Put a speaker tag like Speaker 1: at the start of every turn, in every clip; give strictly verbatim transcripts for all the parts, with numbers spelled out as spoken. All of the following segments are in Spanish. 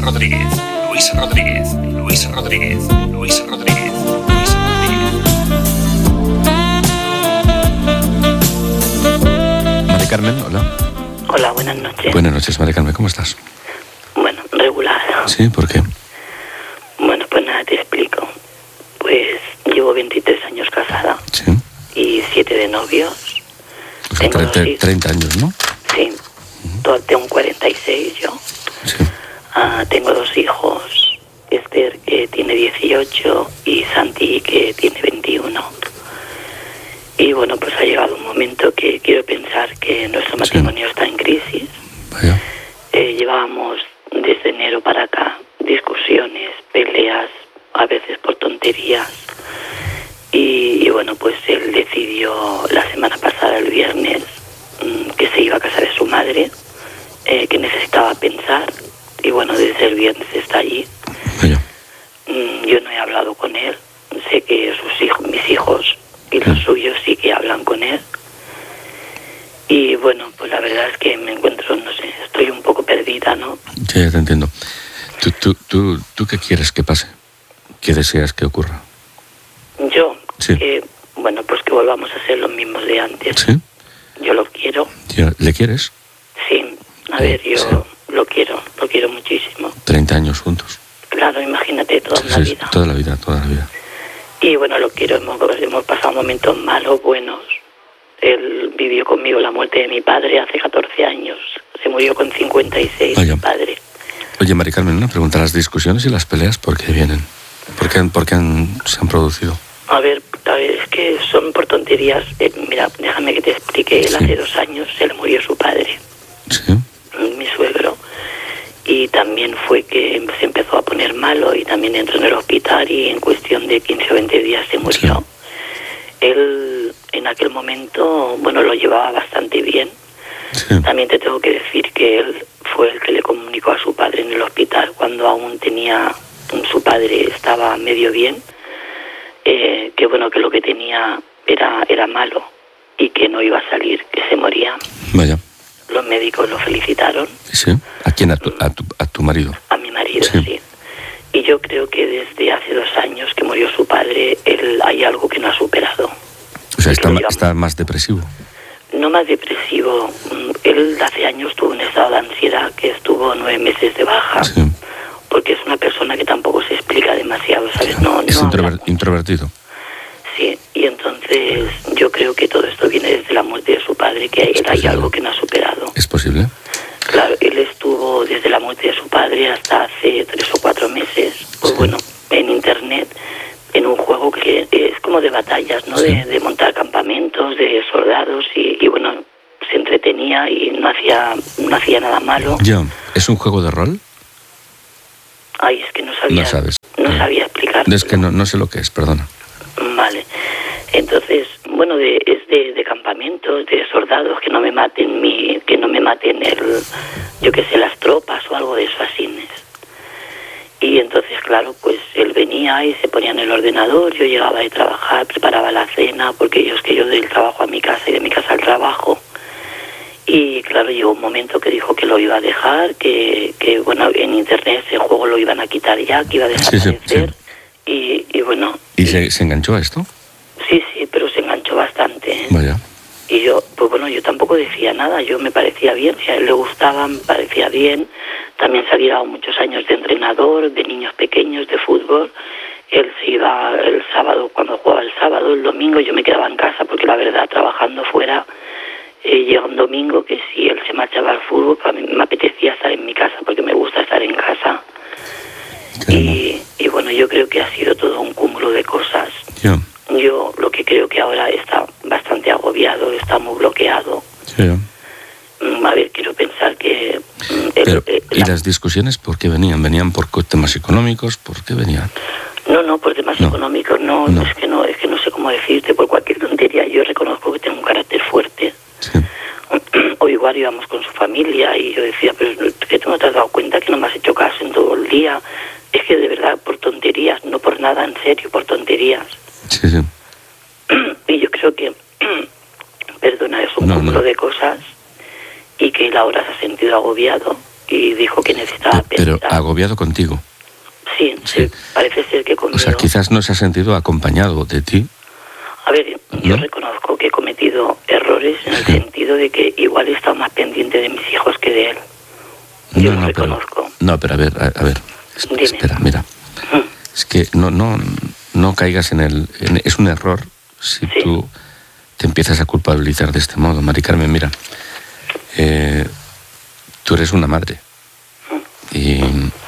Speaker 1: Rodríguez, Luis Rodríguez, Luis Rodríguez, Luis Rodríguez, Luis Rodríguez.
Speaker 2: Mari Carmen, hola.
Speaker 3: Hola, buenas noches.
Speaker 2: Buenas noches, Mari Carmen, ¿cómo estás?
Speaker 3: Bueno, regular.
Speaker 2: Sí, ¿por qué?
Speaker 3: Bueno, pues nada, te explico. Pues llevo veintitrés años casada.
Speaker 2: Sí.
Speaker 3: Y siete de novios.
Speaker 2: O sea,
Speaker 3: Tengo
Speaker 2: treinta, treinta años, ¿no?
Speaker 3: Sí. Uh-huh. Tengo cuarenta y seis yo.
Speaker 2: Sí.
Speaker 3: Uh, tengo dos hijos. Esther, que tiene dieciocho, y Santi, que tiene veintiuno. Y bueno, pues ha llegado un momento que quiero pensar que nuestro matrimonio sí. está en crisis.
Speaker 2: Vaya.
Speaker 3: Eh, llevábamos desde enero para acá discusiones, peleas, a veces por tonterías. Y, y bueno, pues él decidió la semana pasada, el viernes, mmm, que se iba a casa de su madre, eh, que necesitaba pensar. Y bueno, desde el viernes está allí.
Speaker 2: Vaya.
Speaker 3: Mm, yo no he hablado con él. Sé que sus hijos, mis hijos y los suyos sí que hablan con él. Y bueno, pues la verdad es que me encuentro, no sé, estoy un poco perdida, ¿no?
Speaker 2: Sí, ya te entiendo. ¿Tú, tú, tú, ¿Tú qué quieres que pase? ¿Qué deseas que ocurra?
Speaker 3: Yo,
Speaker 2: sí.
Speaker 3: que, bueno, pues que volvamos a ser los mismos de antes.
Speaker 2: ¿Sí?
Speaker 3: Yo lo quiero.
Speaker 2: ¿Le quieres?
Speaker 3: Sí, a
Speaker 2: eh,
Speaker 3: ver, yo sí. lo quiero, lo quiero muchísimo.
Speaker 2: treinta años juntos.
Speaker 3: Claro, imagínate, toda
Speaker 2: sí,
Speaker 3: una
Speaker 2: sí,
Speaker 3: vida.
Speaker 2: Toda la vida, toda la vida.
Speaker 3: Y bueno, lo quiero, hemos, hemos pasado momentos malos, buenos. Él vivió conmigo la muerte de mi padre hace catorce años. Se murió con cincuenta y seis,
Speaker 2: Vaya.
Speaker 3: mi padre.
Speaker 2: Oye, Mari Carmen, una pregunta. ¿Las discusiones y las peleas por qué vienen? ¿Por qué, por qué han, se han producido?
Speaker 3: A ver, a ver, es que son por tonterías. Eh, mira, déjame que te explique. Él
Speaker 2: sí.
Speaker 3: hace dos años se le murió su padre.
Speaker 2: Sí.
Speaker 3: Mi suegro. Y también fue que se empezó a poner malo y también entró en el hospital y en cuestión de quince o veinte días se murió. Sí. Él en aquel momento, bueno, lo llevaba bastante bien.
Speaker 2: Sí.
Speaker 3: También te tengo que decir que él fue el que le comunicó a su padre en el hospital cuando aún tenía, su padre estaba medio bien, eh, que bueno, que lo que tenía era, era malo y que no iba a salir, que se moría.
Speaker 2: Vaya.
Speaker 3: Los médicos lo felicitaron.
Speaker 2: ¿Sí? ¿A quién? ¿A tu, a tu, a tu marido?
Speaker 3: A mi marido,
Speaker 2: sí.
Speaker 3: sí. Y yo creo que desde hace dos años que murió su padre, él hay algo que no ha superado.
Speaker 2: O sea, está, está más depresivo.
Speaker 3: No más depresivo. Él hace años tuvo un estado de ansiedad que estuvo nueve meses de baja.
Speaker 2: Sí.
Speaker 3: Porque es una persona que tampoco se explica demasiado, ¿sabes? No,
Speaker 2: es
Speaker 3: no
Speaker 2: introver- introvertido.
Speaker 3: Sí, y entonces yo creo que todo esto viene desde la muerte de su padre, que él hay algo que no ha superado.
Speaker 2: ¿Es posible?
Speaker 3: Claro, él estuvo desde la muerte de su padre hasta hace tres o cuatro meses, pues sí. bueno, en internet, en un juego que es como de batallas, ¿no? Sí. De, de montar campamentos, de soldados y, y bueno, se entretenía y no hacía, no hacía nada malo.
Speaker 2: Ya, ¿es un juego de rol?
Speaker 3: Ay, es que no sabía.
Speaker 2: No sabes.
Speaker 3: No eh, sabía explicar.
Speaker 2: Es que no, no sé lo que es, perdona.
Speaker 3: Vale. Entonces, bueno, de, es de, de campamentos, de soldados, que no me maten mi, que no me maten el, yo qué sé, las tropas o algo de eso así. Y entonces, claro, pues él venía y se ponía en el ordenador, yo llegaba de trabajar, preparaba la cena, porque yo es que yo del trabajo a mi casa y de mi casa al trabajo. Y claro, llegó un momento que dijo que lo iba a dejar, que, que bueno, en internet ese juego lo iban a quitar ya, que iba a desaparecer. Sí, sí, sí. Y, y bueno...
Speaker 2: ¿Y, y se, se enganchó a esto?
Speaker 3: Sí, sí, pero se enganchó bastante. ¿eh?
Speaker 2: Vaya.
Speaker 3: Y yo, pues bueno, yo tampoco decía nada, yo me parecía bien, si a él le gustaba, me parecía bien. También se había dado muchos años de entrenador, de niños pequeños, de fútbol. Él se iba el sábado, cuando jugaba el sábado, el domingo yo me quedaba en casa, porque la verdad, trabajando fuera, eh, llega un domingo que si él se marchaba al fútbol, a mí me apetecía estar en mi casa, porque me gusta estar en casa. Y, y bueno, yo creo que ha sido todo un cúmulo de cosas.
Speaker 2: Yeah.
Speaker 3: Yo lo que creo que ahora está bastante agobiado, está muy bloqueado.
Speaker 2: Yeah.
Speaker 3: A ver, quiero pensar que...
Speaker 2: Pero, el, ¿y la... las discusiones por qué venían? ¿Venían por temas económicos? ¿Por qué venían?
Speaker 3: No, no, por temas no. económicos, no, no. Es que no, es que no sé cómo decirte, por cualquier tontería. Yo reconozco que tengo un carácter fuerte.
Speaker 2: Sí.
Speaker 3: O igual íbamos con su familia y yo decía, pero ¿qué tú no te has dado cuenta que no me has hecho caso en todo el día? Es que de verdad, por tonterías, no por nada en serio, por tonterías.
Speaker 2: Sí, sí.
Speaker 3: Y yo creo que, perdona, es un no, cúmulo no. de cosas y que él ahora se ha sentido agobiado y dijo que necesitaba
Speaker 2: Pero,
Speaker 3: pensar.
Speaker 2: pero agobiado contigo.
Speaker 3: Sí, sí,
Speaker 2: Sí.
Speaker 3: parece ser que conmigo.
Speaker 2: O sea, quizás no se ha sentido acompañado de ti.
Speaker 3: A ver, yo
Speaker 2: ¿No?
Speaker 3: reconozco que he cometido errores en el
Speaker 2: Sí.
Speaker 3: sentido de que igual he estado más pendiente de mis hijos que de él. Yo lo
Speaker 2: no, pero,
Speaker 3: reconozco.
Speaker 2: no, pero a ver, a, a ver. es-
Speaker 3: Dime.
Speaker 2: Espera, mira.
Speaker 3: Mm.
Speaker 2: Es que no, no, no caigas en el... en- es un error si
Speaker 3: Sí.
Speaker 2: tú te empiezas a culpabilizar de este modo. Mari Carmen, mira. eh, tú eres una madre. Y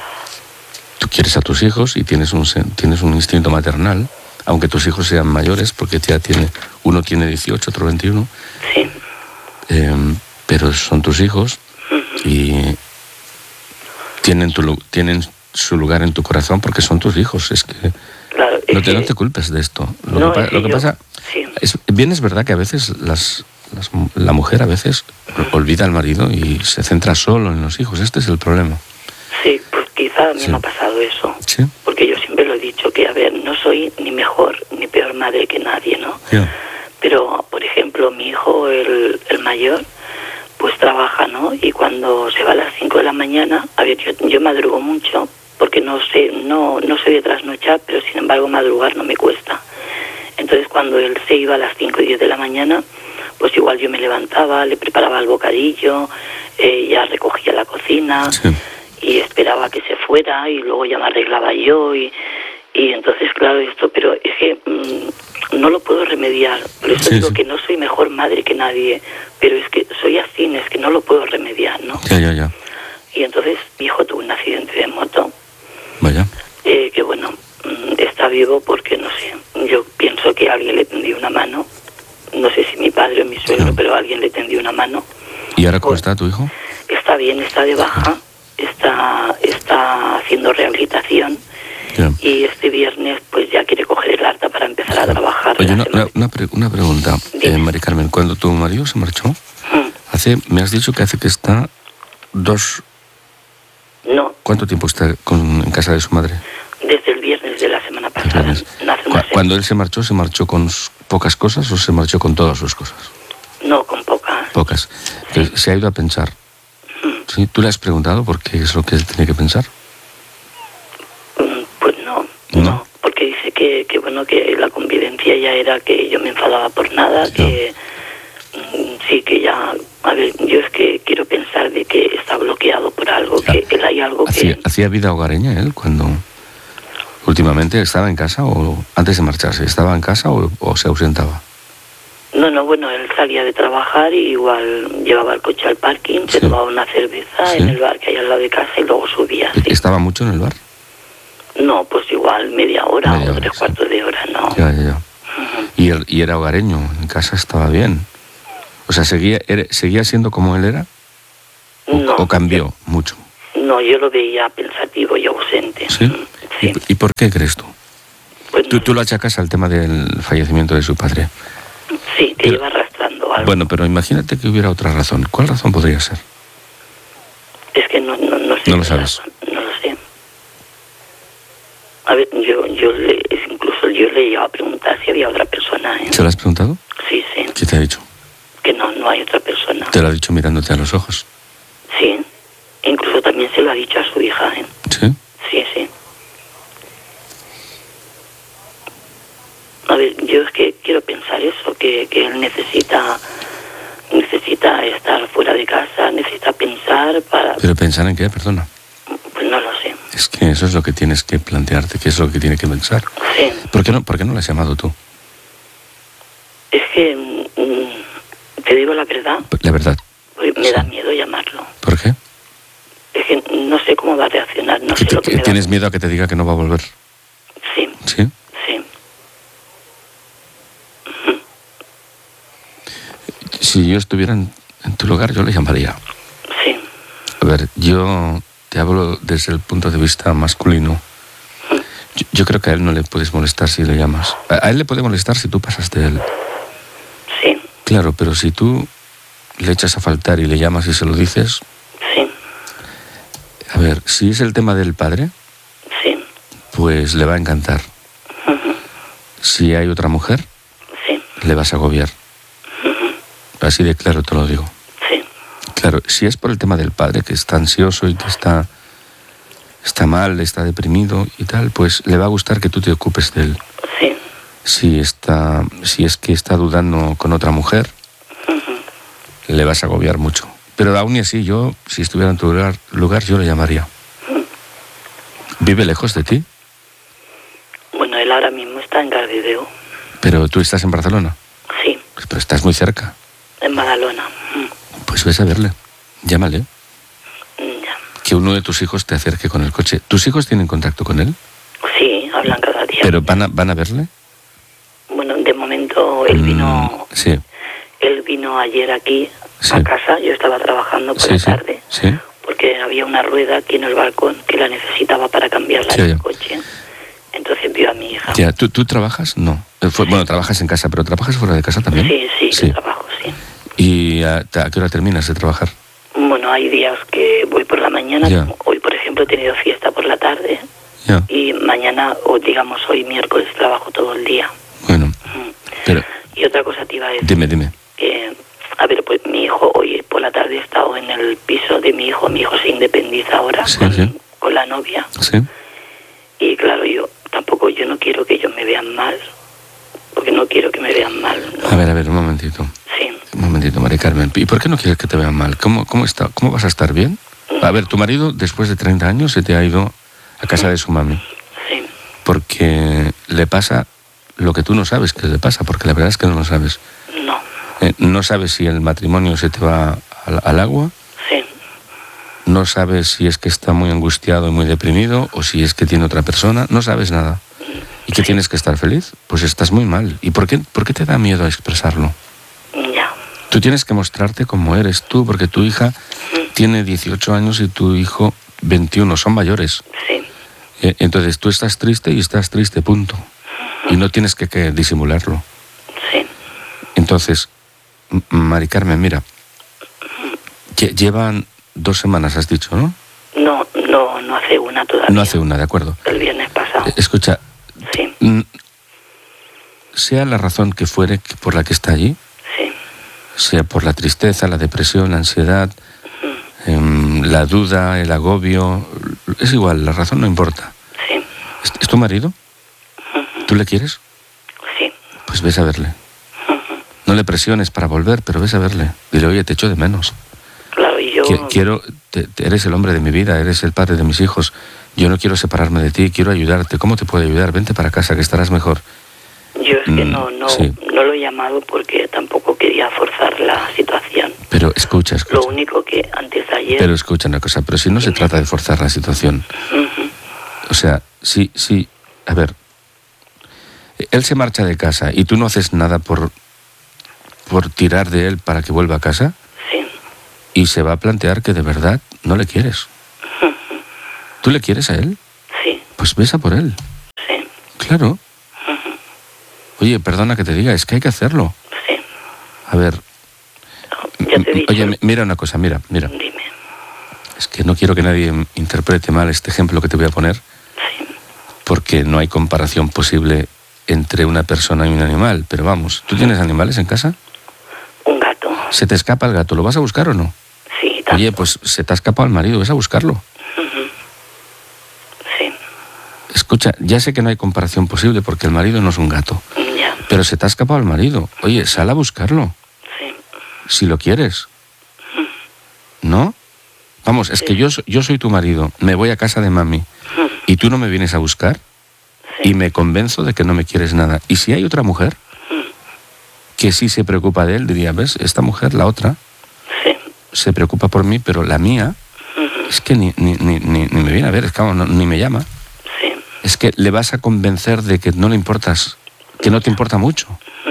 Speaker 2: tú quieres a tus hijos y tienes un, sen- tienes un instinto maternal, aunque tus hijos sean mayores, porque ya tiene, uno tiene dieciocho, otro veintiuno,
Speaker 3: Sí.
Speaker 2: eh, pero son tus hijos y tienen, tu, lu- tienen su lugar en tu corazón porque son tus hijos. Es que
Speaker 3: Claro, es
Speaker 2: no te,
Speaker 3: que-
Speaker 2: no te culpes de esto. Lo
Speaker 3: No,
Speaker 2: que, pa-
Speaker 3: es que
Speaker 2: lo que
Speaker 3: yo-
Speaker 2: pasa,
Speaker 3: sí.
Speaker 2: es, bien es verdad que a veces las, las- la mujer a veces olvida al marido y se centra solo en los hijos. Este es el problema.
Speaker 3: Sí, pues quizá a mí
Speaker 2: Sí.
Speaker 3: me ha pasado eso.
Speaker 2: Sí.
Speaker 3: Porque yo siempre lo he dicho, que a ver, no soy ni mejor ni peor madre que nadie, ¿no?
Speaker 2: Ya.
Speaker 3: Pero, por ejemplo, mi hijo, el, el mayor, pues trabaja, ¿no? Y cuando se va a las cinco de la mañana, a ver, yo, yo madrugo mucho, porque no sé, no, no soy de trasnochar, pero sin embargo madrugar no me cuesta. Entonces cuando él se iba a las cinco y diez de la mañana, pues igual yo me levantaba, le preparaba el bocadillo, eh, ya recogía la cocina
Speaker 2: Sí.
Speaker 3: y esperaba que se fuera y luego ya me arreglaba yo y, y entonces claro esto, pero es que mmm, no lo puedo remediar, por eso
Speaker 2: Sí,
Speaker 3: digo
Speaker 2: sí.
Speaker 3: que no soy mejor madre que nadie, pero es que soy así, es que no lo puedo remediar, ¿no?
Speaker 2: Ya, ya, ya.
Speaker 3: Y entonces mi hijo tuvo un accidente de moto,
Speaker 2: Vaya.
Speaker 3: eh, que bueno, mm, está vivo porque no sé, yo pienso que alguien le tendió una mano, no sé si mi padre o mi suegro,
Speaker 2: Sí.
Speaker 3: pero alguien le tendió una mano.
Speaker 2: ¿Y ahora cómo
Speaker 3: Pues-
Speaker 2: está tu hijo?
Speaker 3: Está bien, está de baja, está, está haciendo rehabilitación
Speaker 2: Ya.
Speaker 3: y este viernes pues ya quiere coger el alta para empezar a trabajar.
Speaker 2: Oye,
Speaker 3: la
Speaker 2: una,
Speaker 3: semana-
Speaker 2: una, una pre- una pregunta,
Speaker 3: Dime.
Speaker 2: eh, Mari Carmen. Cuando tu marido se marchó,
Speaker 3: Mm,
Speaker 2: hace, me has dicho que hace que está dos...
Speaker 3: No,
Speaker 2: ¿Cuánto tiempo está con, en casa de su madre?
Speaker 3: desde el viernes de la semana
Speaker 2: El
Speaker 3: pasada.
Speaker 2: viernes.
Speaker 3: no hace
Speaker 2: Cu-
Speaker 3: una semana.
Speaker 2: Cuando él se marchó, ¿se marchó con s- pocas cosas o se marchó con todas sus cosas?
Speaker 3: No, con pocas.
Speaker 2: Pocas. Entonces, se ha ido a pensar. ¿Sí? ¿Tú le has preguntado por qué es lo que él tiene que pensar?
Speaker 3: Mm, Pues no,
Speaker 2: No.
Speaker 3: no, porque dice que, que bueno, que la convivencia ya era que yo me enfadaba por nada,
Speaker 2: Ya.
Speaker 3: que mm, sí, que ya, a ver, yo es que quiero pensar de que está bloqueado por algo,
Speaker 2: Ya.
Speaker 3: que él hay algo
Speaker 2: ¿Hacía,
Speaker 3: que...
Speaker 2: ¿Hacía vida hogareña él cuando últimamente estaba en casa o antes de marcharse? ¿Estaba en casa o, o se ausentaba?
Speaker 3: No, no, bueno, él salía de trabajar y igual llevaba el coche al parking, se
Speaker 2: Sí.
Speaker 3: tomaba una cerveza
Speaker 2: Sí.
Speaker 3: en el bar que hay al lado de casa y luego subía. sí.
Speaker 2: ¿Estaba mucho en el bar?
Speaker 3: No, pues igual media hora
Speaker 2: Media
Speaker 3: o
Speaker 2: hora,
Speaker 3: tres
Speaker 2: sí.
Speaker 3: cuartos de hora, no.
Speaker 2: Ya, ya, ya. Y, él- y era hogareño, en casa estaba bien. O sea, ¿seguía, era- seguía siendo como él era? ¿O,
Speaker 3: No,
Speaker 2: o cambió mucho?
Speaker 3: No, yo lo veía pensativo y ausente.
Speaker 2: ¿Sí?
Speaker 3: Mm, sí.
Speaker 2: ¿Y, y por qué crees tú?
Speaker 3: Pues
Speaker 2: tú?
Speaker 3: no,
Speaker 2: Tú lo achacas al tema del fallecimiento de su padre.
Speaker 3: sí, que
Speaker 2: pero-
Speaker 3: lleva arrastrando algo.
Speaker 2: Bueno, pero imagínate que hubiera otra razón. ¿Cuál razón podría ser?
Speaker 3: Es que no, no, no sé.
Speaker 2: No lo sabes.
Speaker 3: No lo sé. A ver, yo, yo le, es incluso yo le iba a preguntar si había otra persona. ¿eh?
Speaker 2: ¿Se lo has preguntado?
Speaker 3: Sí, sí,
Speaker 2: ¿Qué te ha dicho?
Speaker 3: que no, no hay otra persona.
Speaker 2: Te lo ha dicho mirándote a los ojos.
Speaker 3: Sí, incluso también se lo ha dicho a su hija. ¿eh?
Speaker 2: ¿Sí?
Speaker 3: Sí, sí. A ver, yo es que quiero pensar eso, que, que él necesita necesita estar fuera de casa, necesita pensar para...
Speaker 2: Pero pensar en qué, perdona.
Speaker 3: Pues no lo sé.
Speaker 2: Es que eso es lo que tienes que plantearte, qué es lo que tiene que pensar.
Speaker 3: Sí,
Speaker 2: ¿Por qué no, por qué no le has llamado tú?
Speaker 3: es que, mm, te digo la verdad,
Speaker 2: La verdad.
Speaker 3: pues me da
Speaker 2: Sí.
Speaker 3: miedo llamarlo.
Speaker 2: ¿Por qué?
Speaker 3: Es que no sé cómo va a reaccionar, no
Speaker 2: ¿Que
Speaker 3: sé
Speaker 2: te-
Speaker 3: lo que
Speaker 2: que
Speaker 3: me va
Speaker 2: ¿Tienes
Speaker 3: a...
Speaker 2: miedo a que te diga que no va a volver?
Speaker 3: Sí,
Speaker 2: ¿Sí?
Speaker 3: sí.
Speaker 2: Si yo estuviera en, en tu lugar, yo le llamaría.
Speaker 3: Sí,
Speaker 2: A ver, yo te hablo desde el punto de vista masculino. Yo, yo creo que a él no le puedes molestar si le llamas. A, a él le puede molestar si tú pasas de él.
Speaker 3: sí,
Speaker 2: Claro, pero si tú le echas a faltar y le llamas y se lo dices...
Speaker 3: sí,
Speaker 2: A ver, si es el tema del padre,
Speaker 3: sí,
Speaker 2: pues le va a encantar.
Speaker 3: ujú,
Speaker 2: Si hay otra mujer,
Speaker 3: sí,
Speaker 2: le vas a agobiar.
Speaker 3: ujú,
Speaker 2: Así de claro te lo digo.
Speaker 3: sí,
Speaker 2: Claro, si es por el tema del padre, que está ansioso y que está, está mal, está deprimido y tal, pues le va a gustar que tú te ocupes de él.
Speaker 3: Sí.
Speaker 2: Si, está, si es que está dudando con otra mujer, uh-huh. le vas a agobiar mucho. Pero aún y así, yo, si estuviera en tu lugar, lugar yo le llamaría. Uh-huh. ¿Vive lejos de ti?
Speaker 3: Bueno, él ahora mismo está en Cardedeu.
Speaker 2: ¿Pero tú estás en Barcelona?
Speaker 3: Sí.
Speaker 2: Pues, pero estás muy cerca.
Speaker 3: En Badalona.
Speaker 2: Pues ves a verle, llámale.
Speaker 3: Ya.
Speaker 2: Que uno de tus hijos te acerque con el coche. ¿Tus hijos tienen contacto con él?
Speaker 3: Sí, hablan cada día.
Speaker 2: ¿Pero van a, van a verle?
Speaker 3: Bueno, de momento él vino...
Speaker 2: Mm, sí.
Speaker 3: Él vino ayer aquí
Speaker 2: sí.
Speaker 3: a casa, yo estaba trabajando por
Speaker 2: sí,
Speaker 3: la
Speaker 2: sí.
Speaker 3: tarde.
Speaker 2: Sí.
Speaker 3: Porque había una rueda aquí en el balcón que la necesitaba para cambiarla
Speaker 2: sí,
Speaker 3: del
Speaker 2: ya.
Speaker 3: coche. Entonces vio a mi hija.
Speaker 2: Ya, ¿tú, ¿tú trabajas? No. Eh, fue,
Speaker 3: sí.
Speaker 2: Bueno, trabajas en casa, pero ¿trabajas fuera de casa también?
Speaker 3: Sí, sí,
Speaker 2: sí.
Speaker 3: yo trabajo, sí.
Speaker 2: ¿Y a, a qué hora terminas de trabajar?
Speaker 3: Bueno, hay días que voy por la mañana.
Speaker 2: Ya.
Speaker 3: Hoy, por ejemplo, he tenido fiesta por la tarde.
Speaker 2: Ya.
Speaker 3: Y mañana, o digamos hoy miércoles, trabajo todo el día.
Speaker 2: Bueno,
Speaker 3: Mm.
Speaker 2: pero...
Speaker 3: Y otra cosa te iba a decir.
Speaker 2: Dime, dime.
Speaker 3: Que, a ver, pues mi hijo hoy por la tarde he estado en el piso de mi hijo. Mi hijo se independiza ahora
Speaker 2: Sí,
Speaker 3: con,
Speaker 2: sí.
Speaker 3: con la novia.
Speaker 2: ¿Sí?
Speaker 3: Y claro, yo tampoco, yo no quiero que ellos me vean mal. Porque no quiero que me vean mal, ¿no?
Speaker 2: A ver, a ver, un momentito.
Speaker 3: Sí.
Speaker 2: Un momentito, Mari Carmen. ¿Y por qué no quieres que te vean mal? ¿Cómo, cómo, está, ¿Cómo vas a estar bien? A ver, tu marido, después de treinta años, se te ha ido a casa de su mami.
Speaker 3: Sí.
Speaker 2: Porque le pasa lo que tú no sabes que le pasa, porque la verdad es que no lo sabes.
Speaker 3: No.
Speaker 2: Eh, no sabes si el matrimonio se te va al, al agua.
Speaker 3: Sí.
Speaker 2: No sabes si es que está muy angustiado y muy deprimido o si es que tiene otra persona. No sabes nada. ¿Y que
Speaker 3: Sí.
Speaker 2: tienes que estar feliz? Pues estás muy mal. ¿Y por qué, por qué te da miedo a expresarlo?
Speaker 3: Ya.
Speaker 2: Tú tienes que mostrarte como eres tú, porque tu hija tiene dieciocho años y tu hijo veintiuno, son mayores.
Speaker 3: Sí.
Speaker 2: Eh, Entonces tú estás triste y estás triste, punto. Y no tienes que, que disimularlo.
Speaker 3: Sí.
Speaker 2: Entonces, M- Mari Carmen, mira, lle- llevan dos semanas, has dicho, ¿no?
Speaker 3: No, no, no hace una todavía.
Speaker 2: No hace una, de acuerdo.
Speaker 3: El viernes pasado.
Speaker 2: Eh, Escucha,
Speaker 3: Sí.
Speaker 2: mm, sea la razón que fuere que- por la que está allí,
Speaker 3: Sí.
Speaker 2: sea por la tristeza, la depresión, la ansiedad, em, la duda, el agobio, es igual, la razón no importa.
Speaker 3: Sí.
Speaker 2: ¿Es, es tu marido? ¿Tú le quieres?
Speaker 3: Sí.
Speaker 2: Pues ves a verle. No le presiones para volver, pero ves a verle. Dile, oye, te echo de menos.
Speaker 3: Claro, y yo...
Speaker 2: Qui- Quiero, te- te- eres el hombre de mi vida, eres el padre de mis hijos. Yo no quiero separarme de ti, quiero ayudarte. ¿Cómo te puedo ayudar? Vente para casa, que estarás mejor.
Speaker 3: Yo es que
Speaker 2: Mm,
Speaker 3: no, no,
Speaker 2: sí.
Speaker 3: no lo he llamado porque tampoco quería forzar la situación.
Speaker 2: Pero escucha, escucha.
Speaker 3: Lo único que antes de ayer...
Speaker 2: Pero escucha una cosa, pero si no se trata de forzar la situación.
Speaker 3: Ujú.
Speaker 2: O sea, si, si, a ver, él se marcha de casa y tú no haces nada por, por tirar de él para que vuelva a casa,
Speaker 3: Sí.
Speaker 2: y se va a plantear que de verdad no le quieres. ¿Tú le quieres a él?
Speaker 3: Sí.
Speaker 2: Pues besa por él.
Speaker 3: Sí.
Speaker 2: Claro. Oye, perdona que te diga, es que hay que hacerlo.
Speaker 3: Sí.
Speaker 2: A ver,
Speaker 3: Ya te he dicho.
Speaker 2: oye, mi- mira una cosa, mira, mira.
Speaker 3: Dime.
Speaker 2: Es que no quiero que nadie interprete mal este ejemplo que te voy a poner,
Speaker 3: Sí.
Speaker 2: porque no hay comparación posible entre una persona y un animal. Pero vamos, ¿tú tienes animales en casa?
Speaker 3: Un gato.
Speaker 2: ¿Se te escapa el gato? ¿Lo vas a buscar o no?
Speaker 3: Sí, tanto.
Speaker 2: Oye, pues se te ha escapado el marido, ves a buscarlo.
Speaker 3: Ujú. Sí.
Speaker 2: Escucha, ya sé que no hay comparación posible porque el marido no es un gato,
Speaker 3: Ya.
Speaker 2: pero se te ha escapado el marido. Oye, sal a buscarlo,
Speaker 3: Sí.
Speaker 2: si lo quieres. ¿No? Vamos, es que yo, so- yo soy tu marido, me voy a casa de mami y tú no me vienes a buscar
Speaker 3: Sí.
Speaker 2: y me convenzo de que no me quieres nada. Y si hay otra mujer que sí se preocupa de él, diría, ¿ves? Esta mujer, la otra,
Speaker 3: Sí.
Speaker 2: se preocupa por mí, pero la mía es que ni, ni, ni, ni, ni me viene a ver, es que vamos, no- ni me llama.
Speaker 3: Sí.
Speaker 2: Es que le vas a convencer de que no le importas, que no te importa mucho.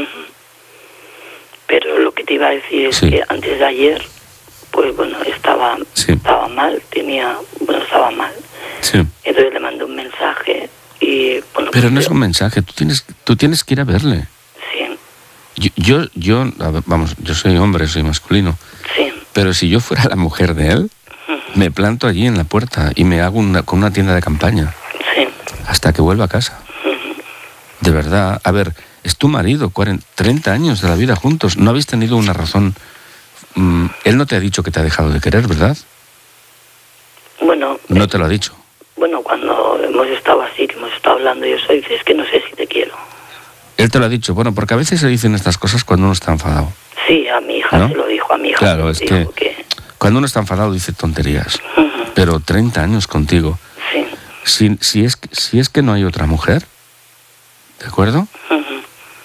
Speaker 3: Pero lo que te iba a decir es
Speaker 2: Sí.
Speaker 3: que antes de ayer, pues bueno, estaba,
Speaker 2: Sí.
Speaker 3: estaba mal, tenía, bueno, estaba mal.
Speaker 2: Sí.
Speaker 3: Entonces le mandé un mensaje y, bueno...
Speaker 2: Pero no
Speaker 3: pues,
Speaker 2: es un mensaje, tú tienes, tú tienes que ir a verle.
Speaker 3: Sí,
Speaker 2: Yo, yo, yo, a ver, vamos, yo soy hombre, soy masculino,
Speaker 3: sí,
Speaker 2: pero si yo fuera la mujer de él, me planto allí en la puerta y me hago una, con una tienda de campaña
Speaker 3: sí,
Speaker 2: hasta que vuelva a casa. De verdad, a ver, es tu marido, cuarenta, treinta años de la vida juntos, ¿no habéis tenido una razón mm, él no te ha dicho que te ha dejado de querer, ¿verdad?
Speaker 3: Bueno...
Speaker 2: No te lo ha dicho.
Speaker 3: Bueno, cuando hemos estado así, que hemos estado hablando y eso, dices que no sé si te quiero.
Speaker 2: Él te lo ha dicho. Bueno, porque a veces se dicen estas cosas cuando uno está enfadado.
Speaker 3: Sí, a mi hija, ¿no? Se lo dijo, a mi hija.
Speaker 2: Claro, es que,
Speaker 3: que
Speaker 2: cuando uno está enfadado dice tonterías.
Speaker 3: Uh-huh.
Speaker 2: Pero treinta años contigo.
Speaker 3: Sí.
Speaker 2: Si, si, es, si es que no hay otra mujer, ¿de acuerdo?
Speaker 3: Uh-huh.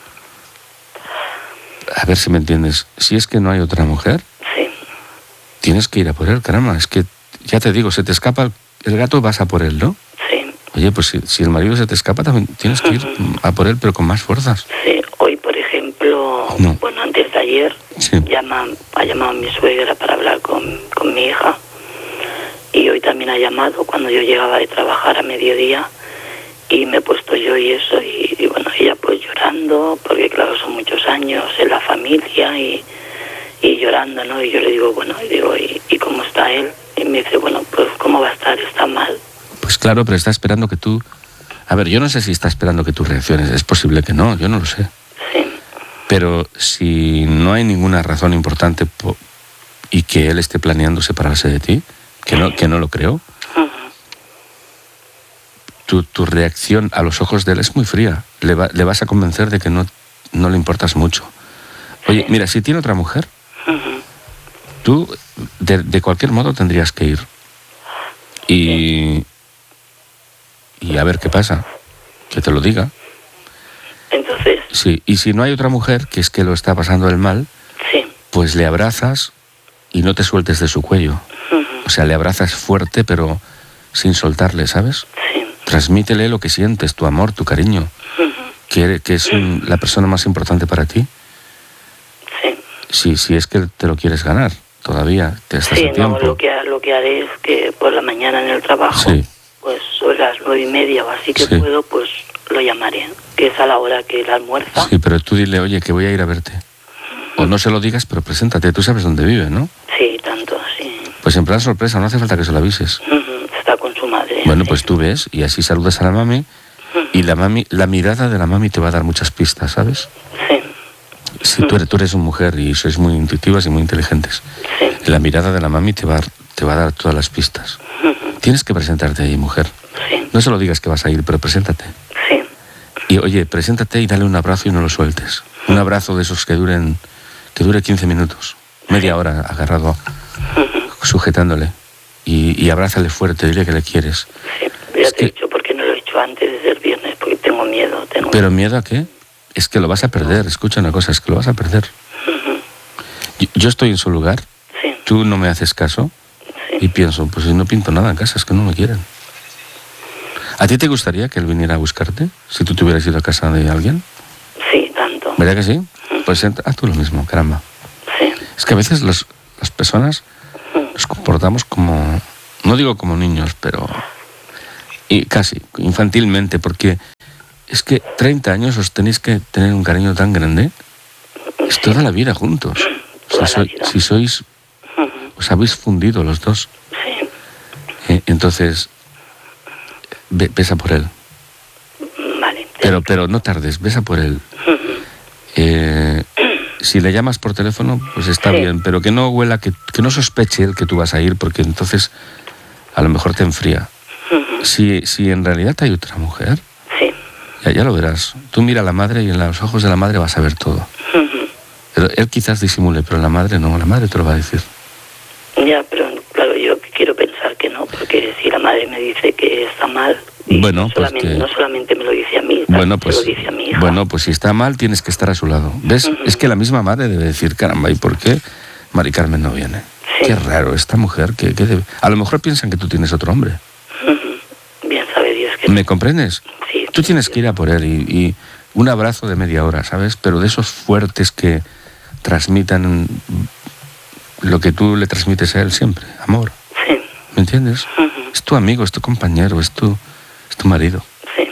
Speaker 2: A ver si me entiendes. Si es que no hay otra mujer,
Speaker 3: sí,
Speaker 2: tienes que ir a por él, caramba. Es que, ya te digo, se te escapa el, el gato, vas a por él, ¿no?
Speaker 3: Sí.
Speaker 2: Oye, pues si, si el marido se te escapa, también tienes que ir
Speaker 3: Uh-huh.
Speaker 2: a por él, pero con más fuerzas.
Speaker 3: Sí, hoy, por ejemplo,
Speaker 2: No.
Speaker 3: bueno, antes de ayer,
Speaker 2: Sí.
Speaker 3: llama, ha llamado mi suegra para hablar con, con mi hija. Y hoy también ha llamado cuando yo llegaba de trabajar a mediodía. Y me he puesto yo y eso, y, y bueno, ella pues llorando, porque claro, son muchos años en la familia y, y llorando, ¿no? Y yo le digo, bueno, y digo, ¿y, ¿y cómo está él? Y me dice, bueno, pues ¿cómo va a estar? Está mal.
Speaker 2: Pues claro, pero está esperando que tú... A ver, yo no sé si está esperando que tú reacciones. Es posible que no, yo no lo sé.
Speaker 3: Sí.
Speaker 2: Pero si no hay ninguna razón importante po- y que él esté planeando separarse de ti, que no, que no lo creo,
Speaker 3: Uh-huh.
Speaker 2: tu, tu reacción a los ojos de él es muy fría. Le, va- le vas a convencer de que no, no le importas mucho. Oye, mira, si tiene otra mujer,
Speaker 3: Uh-huh.
Speaker 2: tú de, de cualquier modo tendrías que ir. Y, y a ver qué pasa. Que te lo diga.
Speaker 3: Entonces,
Speaker 2: Sí, y si no hay otra mujer, que es que lo está pasando el mal,
Speaker 3: sí.
Speaker 2: pues le abrazas y no te sueltes de su cuello.
Speaker 3: Uh-huh.
Speaker 2: O sea, le abrazas fuerte, pero sin soltarle, ¿sabes?
Speaker 3: Sí.
Speaker 2: Transmítele lo que sientes, tu amor, tu cariño,
Speaker 3: Uh-huh.
Speaker 2: que, que es un- la persona más importante para ti.
Speaker 3: Sí.
Speaker 2: Si, si es que te lo quieres ganar, todavía te estás
Speaker 3: Sí,
Speaker 2: a
Speaker 3: no,
Speaker 2: tiempo.
Speaker 3: lo que, ha- lo que haré es que por la mañana en el trabajo,
Speaker 2: Sí.
Speaker 3: pues sobre las nueve y media o así que
Speaker 2: Sí.
Speaker 3: puedo, pues lo llamaré, que es a la hora que él almuerza.
Speaker 2: Sí, pero tú dile, oye, que voy a ir a verte. O no se lo digas, pero preséntate. Tú sabes dónde vive, ¿no?
Speaker 3: Sí, tanto, sí.
Speaker 2: Pues en plan sorpresa, no hace falta que se lo avises.
Speaker 3: Ujú, está con su madre.
Speaker 2: Bueno,
Speaker 3: sí.
Speaker 2: pues tú ves y así saludas a la mami y la mami, la mirada de la mami te va a dar muchas pistas, ¿sabes?
Speaker 3: Sí,
Speaker 2: Si tú eres, tú eres una mujer y sois muy intuitivas y muy inteligentes,
Speaker 3: sí.
Speaker 2: la mirada de la mami te va, a- te va a dar todas las pistas.
Speaker 3: Ujú,
Speaker 2: Tienes que presentarte ahí, mujer.
Speaker 3: sí,
Speaker 2: No se lo digas que vas a ir, pero preséntate.
Speaker 3: sí.
Speaker 2: Y oye, preséntate y dale un abrazo y no lo sueltes. Un abrazo de esos que duren, que dure quince minutos, media hora agarrado, sujetándole. Y, y abrázale fuerte, dile que le quieres.
Speaker 3: Sí, ya
Speaker 2: Es
Speaker 3: te he
Speaker 2: que-
Speaker 3: dicho porque no lo he hecho antes desde el viernes, porque tengo miedo. Tengo...
Speaker 2: ¿Pero miedo a qué? Es que lo vas a perder. Escucha una cosa, es que lo vas a perder.
Speaker 3: Ujú,
Speaker 2: Yo, yo estoy en su lugar,
Speaker 3: sí,
Speaker 2: tú no me haces caso y
Speaker 3: sí.
Speaker 2: pienso, pues si no pinto nada en casa, es que no me quieren. ¿A ti te gustaría que él viniera a buscarte si tú te hubieras ido a casa de alguien?
Speaker 3: Sí, tanto.
Speaker 2: ¿Verdad que sí? Pues ent- haz tú lo mismo, caramba.
Speaker 3: Sí.
Speaker 2: Es que a veces los- las personas nos comportamos como, no digo como niños, pero y casi infantilmente, porque es que treinta años os tenéis que tener un cariño tan grande, es toda la vida juntos.
Speaker 3: Toda
Speaker 2: Si,
Speaker 3: la
Speaker 2: soy-
Speaker 3: vida.
Speaker 2: si sois,
Speaker 3: Ujú,
Speaker 2: os habéis fundido los dos.
Speaker 3: sí.
Speaker 2: Eh, entonces, ve- besa por él.
Speaker 3: Vale.
Speaker 2: Pero, pero no tardes, besa por él.
Speaker 3: Ujú,
Speaker 2: Eh, si le llamas por teléfono, pues está
Speaker 3: Sí.
Speaker 2: bien, pero que no huela, que, que no sospeche él que tú vas a ir, porque entonces a lo mejor te enfría.
Speaker 3: ujú,
Speaker 2: Si, si en realidad hay otra mujer,
Speaker 3: sí.
Speaker 2: ya, ya lo verás. Tú mira a la madre y en los ojos de la madre vas a ver todo.
Speaker 3: Ujú.
Speaker 2: Pero él quizás disimule, pero la madre no, la madre te lo va a decir.
Speaker 3: Ya, pero claro, yo quiero pensar que no, porque si la madre me dice que está mal, y
Speaker 2: Bueno,
Speaker 3: no,
Speaker 2: pues
Speaker 3: solamente,
Speaker 2: que-
Speaker 3: no solamente me lo dice a mí,
Speaker 2: Bueno,
Speaker 3: también
Speaker 2: pues,
Speaker 3: se lo dice a mi hija.
Speaker 2: bueno, pues si está mal tienes que estar a su lado. ¿Ves?
Speaker 3: Ujú.
Speaker 2: Es que la misma madre debe decir, caramba, ¿y por qué Mari Carmen no viene?
Speaker 3: Sí.
Speaker 2: Qué raro, esta mujer, que, que debe... A lo mejor piensan que tú tienes otro hombre.
Speaker 3: Ujú. Bien sabe Dios que
Speaker 2: ¿Me comprendes?
Speaker 3: sí.
Speaker 2: Tú tienes que ir a por él y, y un abrazo de media hora, ¿sabes? Pero de esos fuertes que transmitan lo que tú le transmites a él siempre, amor.
Speaker 3: Sí.
Speaker 2: ¿Me entiendes?
Speaker 3: Ujú.
Speaker 2: Es tu amigo, es tu compañero, es tu, es tu marido.
Speaker 3: Sí.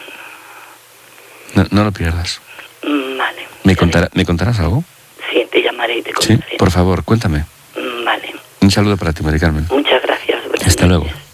Speaker 2: No, no lo pierdas.
Speaker 3: Mm, Vale.
Speaker 2: ¿Me, contará- ¿Me contarás algo?
Speaker 3: Sí, te llamaré y te
Speaker 2: Sí,
Speaker 3: contaré.
Speaker 2: por favor, cuéntame.
Speaker 3: Mm, Vale.
Speaker 2: Un saludo para ti, Mari Carmen.
Speaker 3: Muchas gracias. buenas
Speaker 2: Hasta luego.
Speaker 3: noches.